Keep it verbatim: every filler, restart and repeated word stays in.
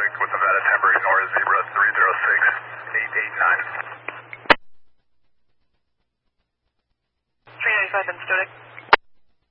Stoic with Nevada Temporary North Zebra three zero six eight eight nine. three ninety-five in Stoic.